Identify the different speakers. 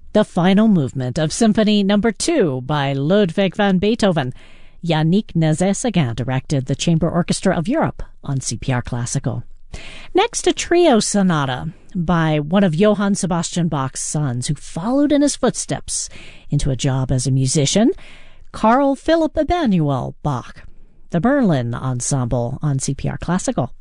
Speaker 1: The final movement of Symphony No. 2 by Ludwig van Beethoven. Yannick Nézet-Séguin directed the Chamber Orchestra of Europe on CPR Classical. Next, a trio sonata by one of Johann Sebastian Bach's sons who followed in his footsteps into a job as a musician, Carl Philipp Emanuel Bach. The Berlin Ensemble on CPR Classical.